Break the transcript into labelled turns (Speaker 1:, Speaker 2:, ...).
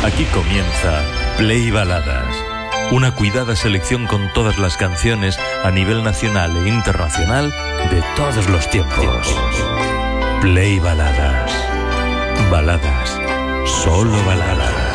Speaker 1: Aquí comienza Play Baladas, una cuidada selección con todas las canciones a nivel nacional e internacional de todos los tiempos. Play Baladas. Baladas. Solo baladas.